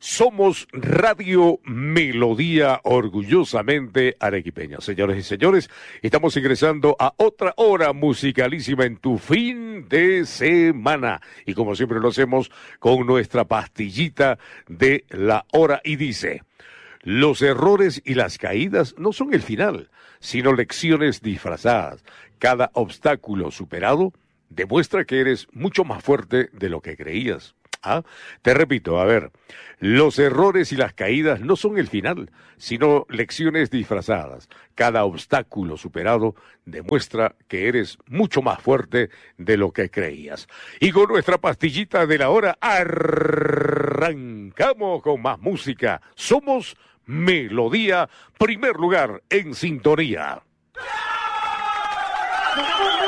Somos Radio Melodía, orgullosamente arequipeña. Señores y señores, estamos ingresando a otra hora musicalísima en tu fin de semana. Y como siempre lo hacemos con nuestra pastillita de la hora. Y dice: los errores y las caídas no son el final, sino lecciones disfrazadas. Cada obstáculo superado demuestra que eres mucho más fuerte de lo que creías. Te repito, a ver, los errores y las caídas no son el final, sino lecciones disfrazadas. Cada obstáculo superado demuestra que eres mucho más fuerte de lo que creías. Y con nuestra pastillita de la hora arrancamos con más música. Somos Melodía, primer lugar en sintonía.